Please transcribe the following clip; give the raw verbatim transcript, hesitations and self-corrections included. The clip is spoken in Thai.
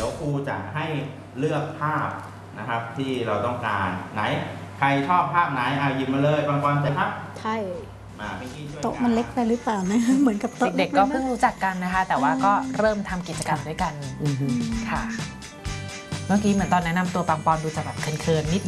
ยวครูจะให้เลือกภาพนะครับที่เราต้องการไหนใครชอบภาพไหนเอาหยิบมาเลยปังปอนจะครับใช่โต๊ะมันเล็กไปหรือเปล่านะเหมือนกับโต๊ะเด็กๆก็เพิ่งรู้จักกันนะคะแต่ว่าก็เริ่มทำกิจกรรมด้วยกันค่ะเมื่อกี้เหมือนตอนแนะนำตัวปังปอนดูจะแบบเคินๆนิด